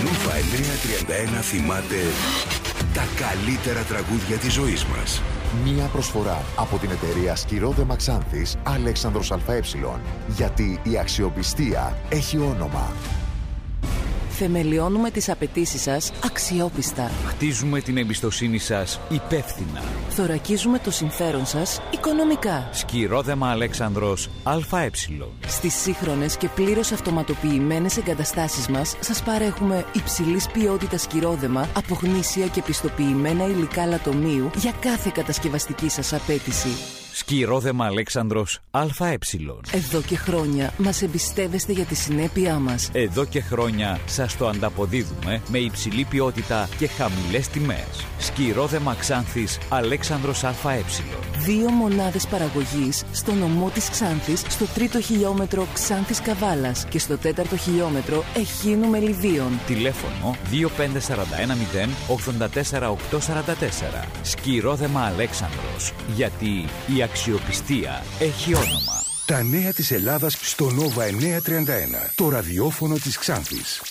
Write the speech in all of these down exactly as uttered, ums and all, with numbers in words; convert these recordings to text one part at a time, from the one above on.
Νόβα εννιακόσια τριάντα ένα θυμάται τα καλύτερα τραγούδια της ζωής μας. Μία προσφορά από την εταιρεία Σκυρόδεμα Ξάνθης Αλέξανδρος ΑΕ. Γιατί η αξιοπιστία έχει όνομα. Θεμελιώνουμε τις απαιτήσεις σας αξιόπιστα. Χτίζουμε την εμπιστοσύνη σας υπεύθυνα. Θωρακίζουμε το συμφέρον σας οικονομικά. Σκυρόδεμα Αλέξανδρος ΑΕ. Στις σύγχρονες και πλήρως αυτοματοποιημένες εγκαταστάσεις μας σας παρέχουμε υψηλής ποιότητας σκυρόδεμα από γνήσια και πιστοποιημένα υλικά λατομείου για κάθε κατασκευαστική σας απέτηση. Σκυρόδεμα Αλέξανδρος ΑΕ. Εδώ και χρόνια μας εμπιστεύεστε για τη συνέπειά μας. Εδώ και χρόνια σας το ανταποδίδουμε με υψηλή ποιότητα και χαμηλές τιμές. Σκυρόδεμα Ξάνθης Αλέξανδρος ΑΕ. Δύο μονάδες παραγωγής στο νομό της Ξάνθης, στο τρίτο χιλιόμετρο Ξάνθης Καβάλας και στο τέταρτο χιλιόμετρο Εχίνου Μελιδίων. Τηλέφωνο δύο πέντε τέσσερα ένα μηδέν ογδόντα τέσσερα οκτακόσια σαράντα τέσσερα. Σκυρόδεμα Αλέξανδρος. Γιατί η αξιοπιστία έχει όνομα. Τα νέα της Ελλάδας στο Νόβα εννιακόσια τριάντα ένα. Το ραδιόφωνο της Ξάνθης.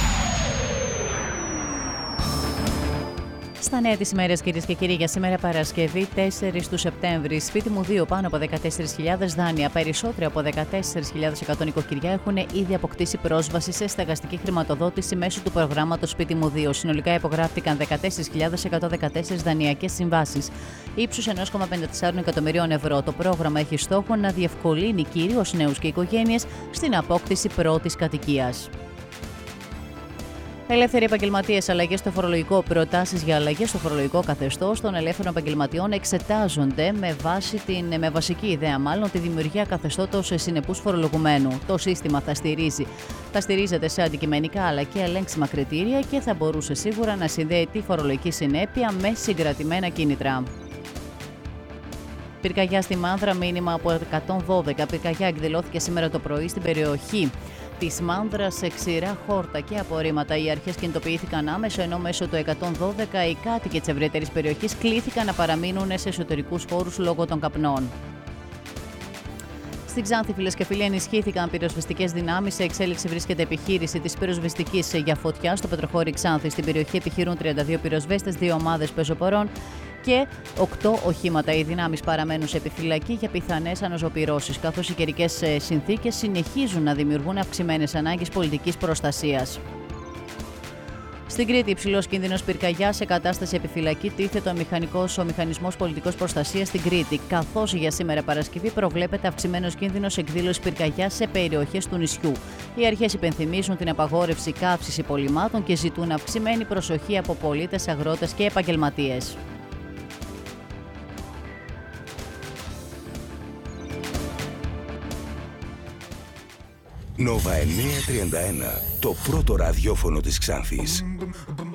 Στα νέα της ημέρας, κυρίες και κύριοι, για σήμερα Παρασκευή τέσσερις του Σεπτέμβρη. Σπίτι μου δύο, πάνω από δεκατέσσερις χιλιάδες δάνεια. Περισσότεροι από δεκατέσσερις χιλιάδες εκατό νοικοκυριά έχουν ήδη αποκτήσει πρόσβαση σε στεγαστική χρηματοδότηση μέσω του προγράμματος Σπίτι μου δύο. Συνολικά υπογράφτηκαν δεκατέσσερις χιλιάδες εκατόν δεκατέσσερις δανειακές συμβάσεις ύψους ενός κόμμα πενήντα τέσσερα εκατομμυρίων ευρώ. Το πρόγραμμα έχει στόχο να διευκολύνει κυρίως νέους και οικογένειες στην απόκτηση πρώτης κατοικίας. Ελεύθεροι επαγγελματίες, αλλαγές στο φορολογικό. Προτάσεις για αλλαγές στο φορολογικό καθεστώς των ελεύθερων επαγγελματιών εξετάζονται με, βάση την, με βασική ιδέα, μάλλον, τη δημιουργία καθεστώτος συνεπούς φορολογουμένου. Το σύστημα θα, στηρίζει, θα στηρίζεται σε αντικειμενικά αλλά και ελέγξιμα κριτήρια και θα μπορούσε σίγουρα να συνδέει τη φορολογική συνέπεια με συγκρατημένα κίνητρα. Πυρκαγιά στη Μάνδρα, μήνυμα από εκατόν δώδεκα. Πυρκαγιά εκδηλώθηκε σήμερα το πρωί στην περιοχή της Μάνδρας σε ξηρά χόρτα και απορρίμματα. Οι αρχές κινητοποιήθηκαν άμεσα, ενώ μέσω του εκατόν δώδεκα οι κάτοικοι της ευρύτερης περιοχής κλήθηκαν να παραμείνουν σε εσωτερικούς χώρους λόγω των καπνών. Στην Ξάνθη, φίλες και φίλοι, ενισχύθηκαν πυροσβεστικές δυνάμεις. Σε εξέλιξη βρίσκεται επιχείρηση της πυροσβεστικής για φωτιά στο Πετροχώρι Ξάνθη. Στην περιοχή επιχειρούν τριάντα δύο πυροσβέστες, δύο ομάδες πεζοπορών και οκτώ οχήματα. Οι δυνάμεις παραμένουν σε επιφυλακή για πιθανές αναζωπυρώσεις, καθώς οι καιρικές συνθήκες συνεχίζουν να δημιουργούν αυξημένες ανάγκες πολιτικής προστασίας. Στην Κρήτη, υψηλός κίνδυνος πυρκαγιά σε κατάσταση επιφυλακή τίθεται ο, μηχανικός, ο Μηχανισμός Πολιτικής Προστασίας στην Κρήτη, καθώς για σήμερα Παρασκευή προβλέπεται αυξημένος κίνδυνος εκδήλωσης πυρκαγιάς σε περιοχές του νησιού. Οι αρχές υπενθυμίζουν την απαγόρευση καύσης υπολειμμάτων και ζητούν αυξημένη προσοχή από πολίτες, αγρότες και επαγγελματίες. Νόβα εννιακόσια τριάντα ένα. Το πρώτο ραδιόφωνο της Ξάνθης.